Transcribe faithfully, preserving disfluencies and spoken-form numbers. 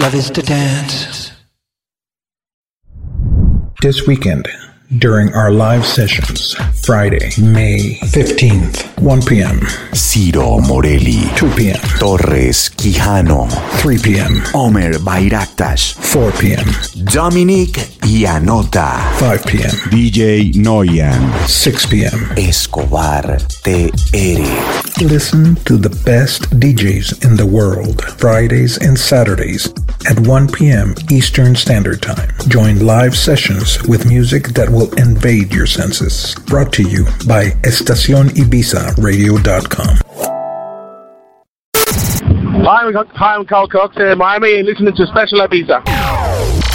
Love is to dance. This weekend, during our live sessions, Friday, May fifteenth, one p.m. Ciro Morelli, two p.m. Torres Quijano, three p.m. Omer Bayraktas, four p.m. Dominic Ianota, five p.m. D J Noyan, six p.m. Escobar T R. Listen to the best D Js in the world, Fridays and Saturdays at one p.m. Eastern Standard Time. Join live sessions with music that will invade your senses. Brought to you by Estacion Ibiza Radio dot com. Hi, I'm Carl Cox in Miami, listening to Special Ibiza.